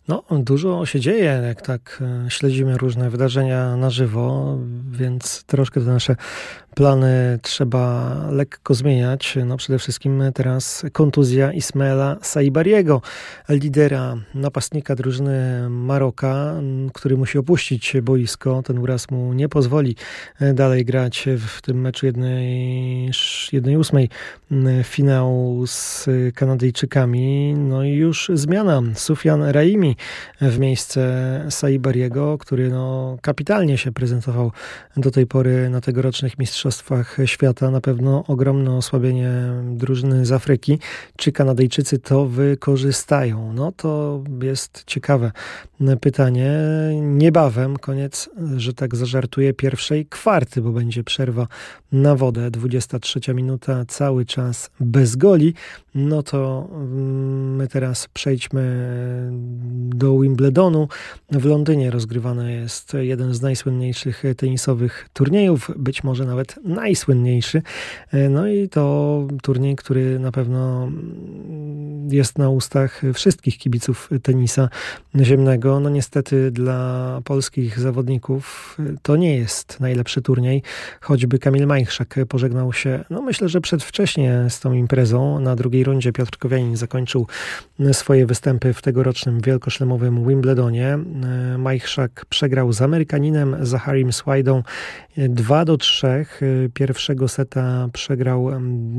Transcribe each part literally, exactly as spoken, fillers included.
No, dużo się dzieje, jak tak śledzimy różne wydarzenia na żywo, więc troszkę te nasze plany trzeba lekko zmieniać. No, przede wszystkim teraz kontuzja Ismaila Saibariego, lidera, napastnika drużyny Maroka, który musi opuścić boisko. Ten uraz mu nie pozwoli dalej grać w tym meczu jednej ósmej finału z Kanadyjczykami. No i już zmiana. Sufjan Rahimi w miejsce Saibariego, który no, kapitalnie się prezentował do tej pory na tegorocznych mistrzostwach świata. Na pewno ogromne osłabienie drużyny z Afryki. Czy Kanadyjczycy to wykorzystają? No to jest ciekawe pytanie. Niebawem koniec, że tak zażartuję, pierwszej kwarty, bo będzie przerwa na wodę. dwudziesta trzecia minuta, cały czas bez goli. No to my teraz przejdźmy do Wimbledonu. W Londynie rozgrywany jest jeden z najsłynniejszych tenisowych turniejów, być może nawet najsłynniejszy. No i to turniej, który na pewno jest na ustach wszystkich kibiców tenisa ziemnego. No niestety dla polskich zawodników to nie jest najlepszy turniej. Choćby Kamil Majchrzak pożegnał się, no myślę, że przedwcześnie z tą imprezą. Na drugiej rundzie Piotr Kowianin zakończył swoje występy w tegorocznym wielkoszlemowym Wimbledonie. Majchrzak przegrał z Amerykaninem Zacharim Swajdą dwa do trzech. Pierwszego seta przegrał,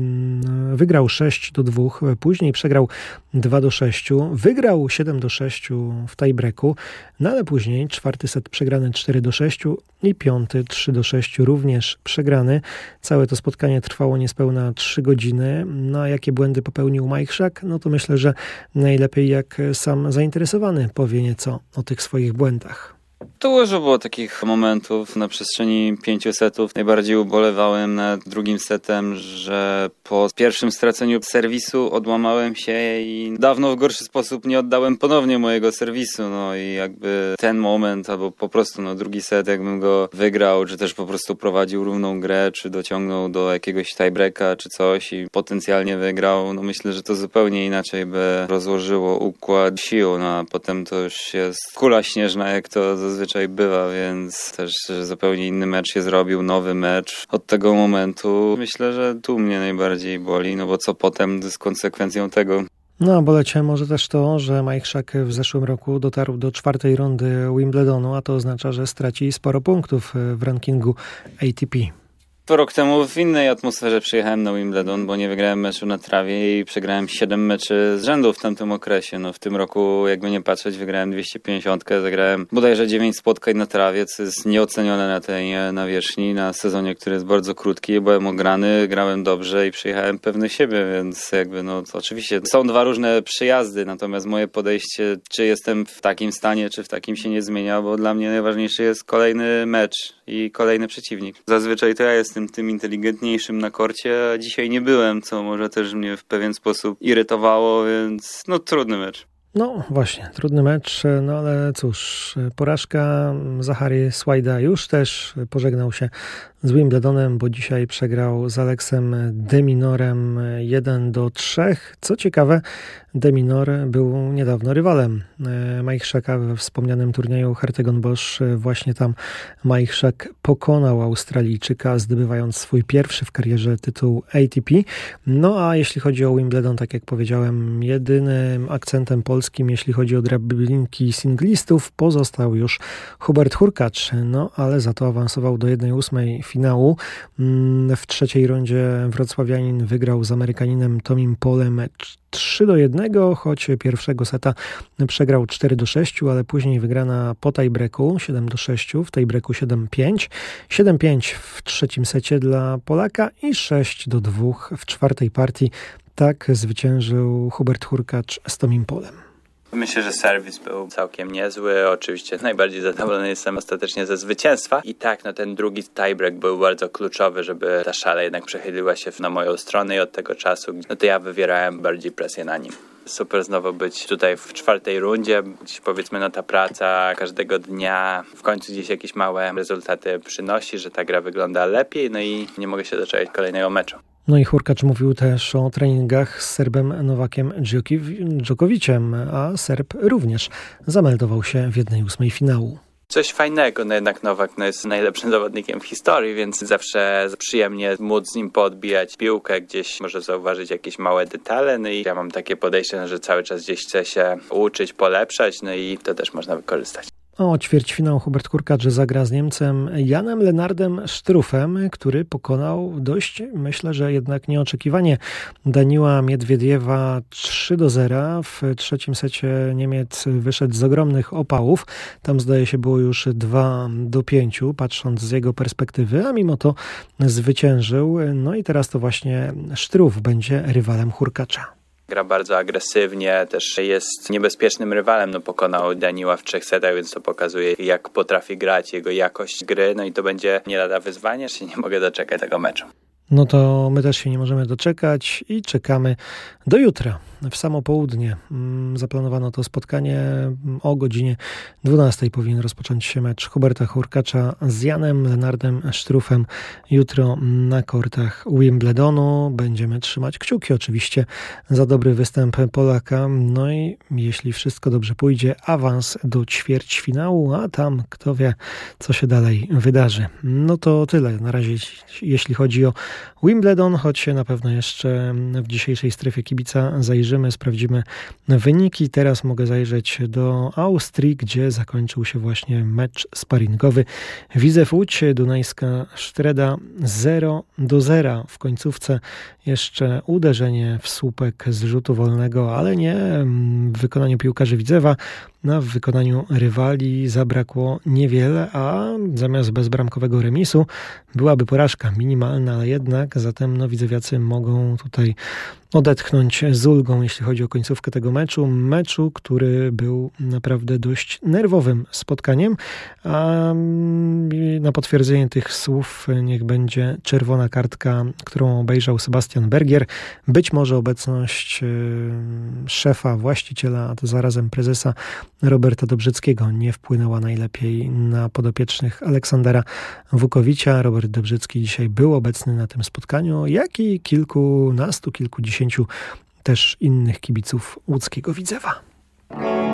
wygrał sześć do dwóch, później przegrał dwa do sześciu, wygrał siedem do sześciu w tiebreaku, no ale później czwarty set przegrany cztery do sześciu i piąty trzy do sześciu również przegrany. Całe to spotkanie trwało niespełna trzy godziny. No a jakie błędy popełnił Majchrzak? No to myślę, że najlepiej jak sam zainteresowany powie nieco o tych swoich błędach. Dużo było takich momentów na przestrzeni pięciu setów. Najbardziej ubolewałem nad drugim setem, że po pierwszym straceniu serwisu odłamałem się i dawno w gorszy sposób nie oddałem ponownie mojego serwisu. No i jakby ten moment, albo po prostu no drugi set, jakbym go wygrał, czy też po prostu prowadził równą grę, czy dociągnął do jakiegoś tiebreaka, czy coś i potencjalnie wygrał, no myślę, że to zupełnie inaczej by rozłożyło układ sił. No a potem to już jest kula śnieżna, jak to zazwyczaj bywa, więc też zupełnie inny mecz się zrobił, nowy mecz. Od tego momentu myślę, że tu mnie najbardziej boli, no bo co potem z konsekwencją tego. No, bolecie może też to, że Majchrzak w zeszłym roku dotarł do czwartej rundy Wimbledonu, a to oznacza, że straci sporo punktów w rankingu A T P. Rok temu w innej atmosferze przyjechałem na Wimbledon, bo nie wygrałem meczu na trawie i przegrałem siedem meczy z rzędu w tamtym okresie. No w tym roku, jakby nie patrzeć, wygrałem dwieście pięćdziesiąt, zagrałem bodajże dziewięć spotkań na trawie, co jest nieocenione na tej nawierzchni, na sezonie, który jest bardzo krótki. Byłem ograny, grałem dobrze i przyjechałem pewny siebie, więc jakby no to oczywiście są dwa różne przyjazdy, natomiast moje podejście, czy jestem w takim stanie, czy w takim się nie zmienia, bo dla mnie najważniejszy jest kolejny mecz i kolejny przeciwnik. Zazwyczaj to ja jestem tym inteligentniejszym na korcie, a dzisiaj nie byłem, co może też mnie w pewien sposób irytowało, więc no trudny mecz. No właśnie, trudny mecz, no ale cóż, porażka. Zachary Swajda już też pożegnał się z Wimbledonem, bo dzisiaj przegrał z Aleksem de Minorem jeden do trzech. Co ciekawe, de Minor był niedawno rywalem Majchrzaka we wspomnianym turnieju Hertogenbosch. Właśnie tam Majchrzak pokonał Australijczyka, zdobywając swój pierwszy w karierze tytuł A T P. No a jeśli chodzi o Wimbledon, tak jak powiedziałem, jedynym akcentem polskim, jeśli chodzi o drabinki singlistów, pozostał już Hubert Hurkacz. No ale za to awansował do jednej ósmej finału. W trzeciej rundzie wrocławianin wygrał z Amerykaninem Tomim Polem trzy do jednego, choć pierwszego seta przegrał cztery do sześciu, ale później wygrana po tiebreaku siedem do sześciu, w tiebreaku siedem pięć, siedem pięć w trzecim secie dla Polaka i sześć do dwóch w czwartej partii. Tak zwyciężył Hubert Hurkacz z Tomim Polem. Myślę, że serwis był całkiem niezły. Oczywiście najbardziej zadowolony jestem ostatecznie ze zwycięstwa. I tak, no ten drugi tiebreak był bardzo kluczowy, żeby ta szala jednak przechyliła się na moją stronę i od tego czasu, no to ja wywierałem bardziej presję na nim. Super znowu być tutaj w czwartej rundzie, gdzieś powiedzmy no ta praca każdego dnia w końcu gdzieś jakieś małe rezultaty przynosi, że ta gra wygląda lepiej, no i nie mogę się doczekać kolejnego meczu. No i Hurkacz mówił też o treningach z Serbem Nowakiem Dżokowiciem, a Serb również zameldował się w jednej ósmej finału. Coś fajnego, no jednak Nowak no jest najlepszym zawodnikiem w historii, więc zawsze przyjemnie móc z nim poodbijać piłkę, gdzieś może zauważyć jakieś małe detale, no i ja mam takie podejście, że cały czas gdzieś chcę się uczyć, polepszać, no i to też można wykorzystać. O ćwierćfinał Hubert Hurkacz zagra z Niemcem Janem Lennardem Struffem, który pokonał dość, myślę, że jednak nieoczekiwanie Daniła Miedwiediewa trzy do zera. W trzecim secie Niemiec wyszedł z ogromnych opałów. Tam zdaje się było już dwa do pięciu, patrząc z jego perspektywy, a mimo to zwyciężył. No i teraz to właśnie Struff będzie rywalem Hurkacza. Gra bardzo agresywnie, też jest niebezpiecznym rywalem, no pokonał Daniła w trzech setach, więc to pokazuje, jak potrafi grać, jego jakość gry, no i to będzie nie lada wyzwanie, że nie mogę doczekać tego meczu. No to my też się nie możemy doczekać i czekamy do jutra. W samo południe zaplanowano to spotkanie. O godzinie dwunastej powinien rozpocząć się mecz Huberta Hurkacza z Janem Lennardem Struffem. Jutro na kortach Wimbledonu. Będziemy trzymać kciuki oczywiście za dobry występ Polaka. No i jeśli wszystko dobrze pójdzie, awans do ćwierćfinału, a tam kto wie, co się dalej wydarzy. No to tyle na razie, jeśli chodzi o Wimbledon, choć na pewno jeszcze w dzisiejszej strefie kibica zajrzymy, sprawdzimy wyniki. Teraz mogę zajrzeć do Austrii, gdzie zakończył się właśnie mecz sparingowy. Widzew Łódź, Dunajska Sztreda zero do zera. W końcówce jeszcze uderzenie w słupek z rzutu wolnego, ale nie w wykonaniu piłkarzy Widzewa. No, w wykonaniu rywali zabrakło niewiele, a zamiast bezbramkowego remisu byłaby porażka minimalna, ale jednak zatem no, widzewiacy mogą tutaj odetchnąć z ulgą, jeśli chodzi o końcówkę tego meczu. Meczu, który był naprawdę dość nerwowym spotkaniem, a na potwierdzenie tych słów niech będzie czerwona kartka, którą obejrzał Sebastian Bergier. Być może obecność szefa, właściciela, a to zarazem prezesa Roberta Dobrzyckiego nie wpłynęła najlepiej na podopiecznych Aleksandra Wukowicia. Robert Dobrzycki dzisiaj był obecny na tym spotkaniu, jak i kilkunastu, kilkudziesięciu też innych kibiców łódzkiego Widzewa.